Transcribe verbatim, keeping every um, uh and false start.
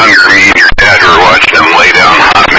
younger, me and your dad were watching him lay down hot